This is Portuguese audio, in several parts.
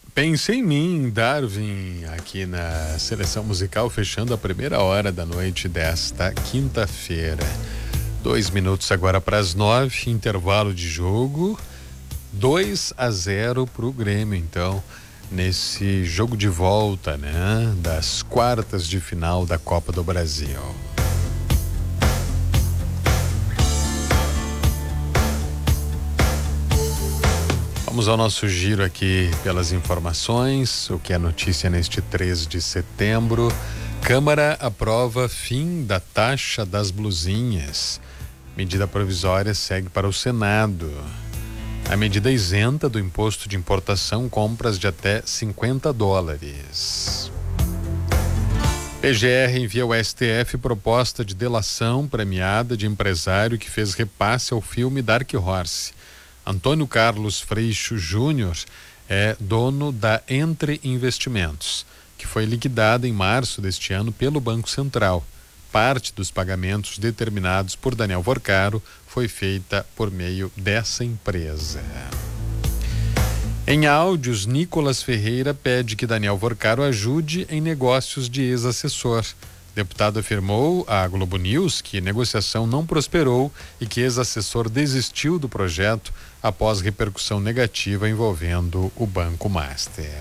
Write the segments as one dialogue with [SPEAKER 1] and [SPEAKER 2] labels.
[SPEAKER 1] Pense em mim, Darwin, aqui na Seleção Musical, fechando a primeira hora da noite desta quinta-feira. 2 minutos agora para as 9, intervalo de jogo, 2-0 pro Grêmio, então, nesse jogo de volta, né, das quartas de final da Copa do Brasil. Vamos ao nosso giro aqui pelas informações, o que é notícia neste 3 de setembro. Câmara aprova fim da taxa das blusinhas. Medida provisória segue para o Senado. A medida isenta do imposto de importação compras de até $50. PGR envia ao STF proposta de delação premiada de empresário que fez repasse ao filme Dark Horse. Antônio Carlos Freixo Júnior é dono da Entre Investimentos, que foi liquidada em março deste ano pelo Banco Central. Parte dos pagamentos determinados por Daniel Vorcaro foi feita por meio dessa empresa. Em áudios, Nicolas Ferreira pede que Daniel Vorcaro ajude em negócios de ex-assessor. Deputado afirmou à Globo News que negociação não prosperou e que ex-assessor desistiu do projeto após repercussão negativa envolvendo o Banco Master.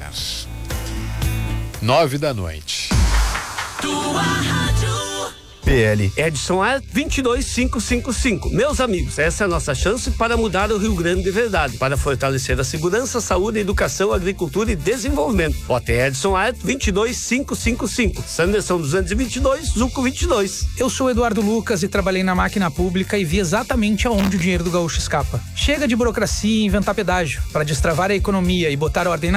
[SPEAKER 1] 9 da noite.
[SPEAKER 2] Tua rádio.
[SPEAKER 3] PL Edson A 22555. Meus amigos, essa é a nossa chance para mudar o Rio Grande de verdade, para fortalecer a segurança, saúde, educação, agricultura e desenvolvimento. Vote Edson A 22555. Sanderson 222, Zuco 22.
[SPEAKER 4] Eu sou Eduardo Lucas e trabalhei na máquina pública e vi exatamente aonde o dinheiro do gaúcho escapa. Chega de burocracia e inventar pedágio. Para destravar a economia e botar ordem na